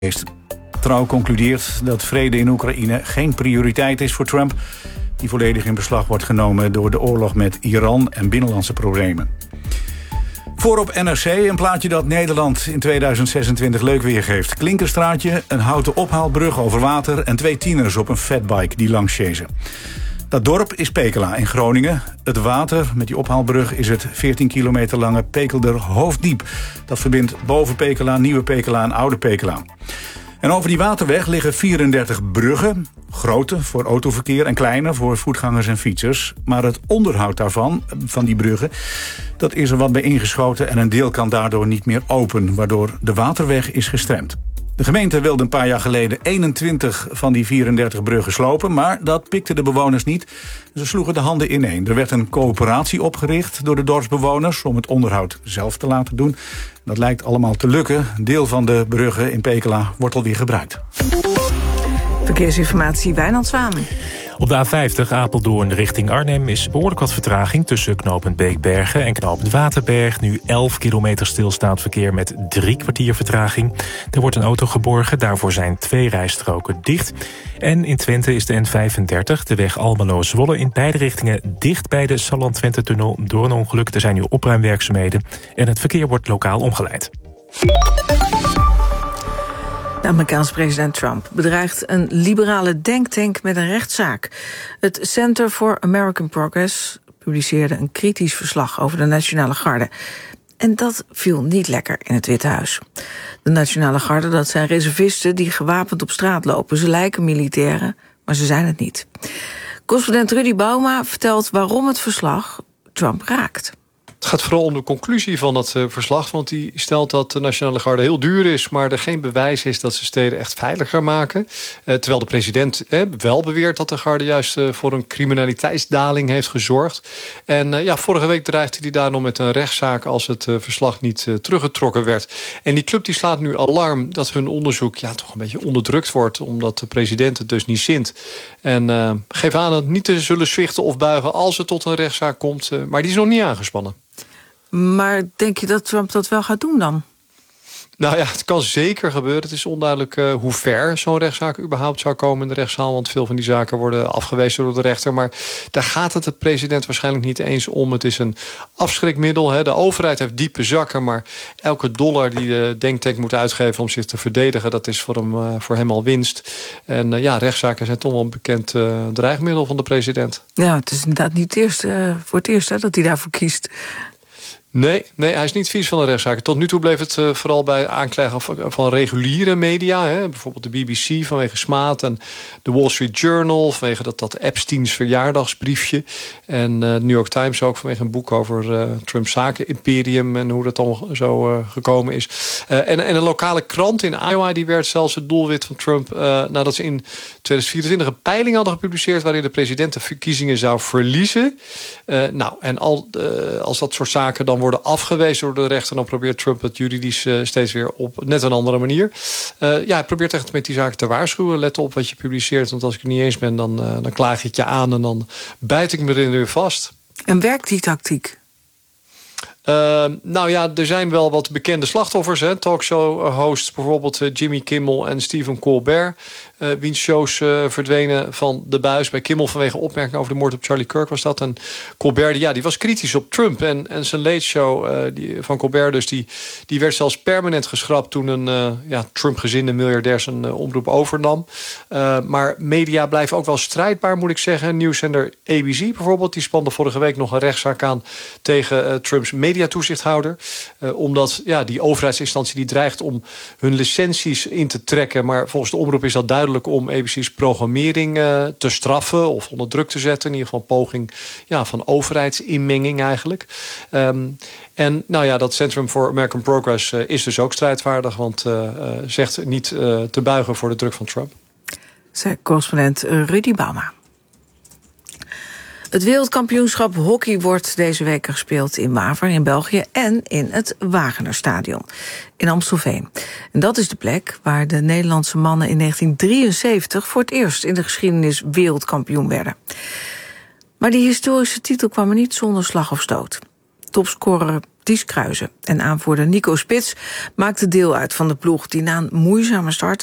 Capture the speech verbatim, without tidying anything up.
Trouw concludeert dat vrede in Oekraïne geen prioriteit is voor Trump, die volledig in beslag wordt genomen door de oorlog met Iran en binnenlandse problemen. Voorop N R C, een plaatje dat Nederland in tweeduizend zesentwintig leuk weergeeft. Klinkerstraatje, een houten ophaalbrug over water en twee tieners op een fatbike die langs chasen. Dat dorp is Pekela in Groningen. Het water met die ophaalbrug is het veertien kilometer lange Pekelder Hoofddiep. Dat verbindt Boven Pekela, Nieuwe Pekela en Oude Pekela. En over die waterweg liggen vierendertig bruggen. Grote voor autoverkeer en kleine voor voetgangers en fietsers. Maar het onderhoud daarvan, van die bruggen, dat is er wat bij ingeschoten en een deel kan daardoor niet meer open, waardoor de waterweg is gestremd. De gemeente wilde een paar jaar geleden eenentwintig van die vierendertig bruggen slopen, maar dat pikten de bewoners niet. Ze sloegen de handen ineen. Er werd een coöperatie opgericht door de dorpsbewoners om het onderhoud zelf te laten doen. Dat lijkt allemaal te lukken. Een deel van de bruggen in Pekela wordt alweer gebruikt. Verkeersinformatie, Wijnand Zwaan. Op de A vijftig Apeldoorn richting Arnhem is behoorlijk wat vertraging tussen knooppunt Beekbergen en knooppunt Waterberg. Nu elf kilometer stilstaand verkeer met drie kwartier vertraging. Er wordt een auto geborgen, daarvoor zijn twee rijstroken dicht. En in Twente is de N vijfendertig, de weg Almelo-Zwolle, in beide richtingen dicht bij de Salland-Twente-tunnel door een ongeluk. Er zijn nu opruimwerkzaamheden en het verkeer wordt lokaal omgeleid. De Amerikaanse president Trump bedreigt een liberale denktank met een rechtszaak. Het Center for American Progress publiceerde een kritisch verslag over de Nationale Garde. En dat viel niet lekker in het Witte Huis. De Nationale Garde, dat zijn reservisten die gewapend op straat lopen. Ze lijken militairen, maar ze zijn het niet. Correspondent Rudy Bouma vertelt waarom het verslag Trump raakt. Het gaat vooral om de conclusie van dat uh, verslag. Want die stelt dat de Nationale Garde heel duur is, maar er geen bewijs is dat ze steden echt veiliger maken. Uh, terwijl de president eh, wel beweert dat de Garde juist uh, voor een criminaliteitsdaling heeft gezorgd. En uh, ja, vorige week dreigde hij daarom met een rechtszaak als het uh, verslag niet uh, teruggetrokken werd. En die club die slaat nu alarm dat hun onderzoek ja, toch een beetje onderdrukt wordt, omdat de president het dus niet zint. En uh, geeft aan het niet te zullen zwichten of buigen als het tot een rechtszaak komt. Uh, maar die is nog niet aangespannen. Maar denk je dat Trump dat wel gaat doen dan? Nou ja, het kan zeker gebeuren. Het is onduidelijk uh, hoe ver zo'n rechtszaak überhaupt zou komen in de rechtszaal. Want veel van die zaken worden afgewezen door de rechter. Maar daar gaat het de president waarschijnlijk niet eens om. Het is een afschrikmiddel. Hè. De overheid heeft diepe zakken. Maar elke dollar die de denktank moet uitgeven om zich te verdedigen, dat is voor hem, uh, voor hem al winst. En uh, ja, rechtszaken zijn toch wel een bekend uh, dreigmiddel van de president. Ja, het is inderdaad niet het eerst, uh, voor het eerst hè, dat hij daarvoor kiest. Nee, nee, hij is niet vies van de rechtszaken. Tot nu toe bleef het uh, vooral bij aanklagen van, van reguliere media. Hè. Bijvoorbeeld de B B C vanwege smaad. En de Wall Street Journal vanwege dat, dat Epsteins verjaardagsbriefje. En uh, de New York Times ook vanwege een boek over uh, Trumps zakenimperium. En hoe dat allemaal zo uh, gekomen is. Uh, en, en een lokale krant in Iowa die werd zelfs het doelwit van Trump. Uh, nadat ze in tweeduizend vierentwintig een peiling hadden gepubliceerd waarin de president de verkiezingen zou verliezen. Uh, nou, en al, uh, als dat soort zaken dan worden afgewezen door de rechter, dan probeert Trump het juridisch uh, steeds weer op net een andere manier. Uh, ja, hij probeert echt met die zaken te waarschuwen. Let op wat je publiceert, want als ik het niet eens ben, dan, uh, dan klaag ik je aan en dan bijt ik me erin weer vast. En werkt die tactiek? Uh, nou ja, er zijn wel wat bekende slachtoffers. Hè? Talkshow-hosts, bijvoorbeeld uh, Jimmy Kimmel en Stephen Colbert. Uh, wiens shows uh, verdwenen van de buis. Bij Kimmel vanwege opmerkingen over de moord op Charlie Kirk was dat. En Colbert, ja, die was kritisch op Trump. En, en zijn Late Show uh, die, van Colbert dus, die, die werd zelfs permanent geschrapt toen een uh, ja, Trump-gezinde miljardair zijn uh, omroep overnam. Uh, maar media blijven ook wel strijdbaar, moet ik zeggen. Nieuwszender A B C bijvoorbeeld, die spande vorige week nog een rechtszaak aan tegen uh, Trumps mediatoezichthouder. Uh, omdat ja, die overheidsinstantie die dreigt om hun licenties in te trekken. Maar volgens de omroep is dat duidelijk om A B C's programmering uh, te straffen of onder druk te zetten. In ieder geval een poging ja, van overheidsinmenging eigenlijk. Um, en nou ja, dat Center for American Progress uh, is dus ook strijdvaardig, want uh, uh, zegt niet uh, te buigen voor de druk van Trump. Zei correspondent Rudy Bouma. Het wereldkampioenschap hockey wordt deze week gespeeld in Waver in België en in het Wagenerstadion in Amstelveen. En dat is de plek waar de Nederlandse mannen in negentien drieënzeventig voor het eerst in de geschiedenis wereldkampioen werden. Maar die historische titel kwam er niet zonder slag of stoot. Topscorer Ties Kruijsen en aanvoerder Nico Spits maakten deel uit van de ploeg die na een moeizame start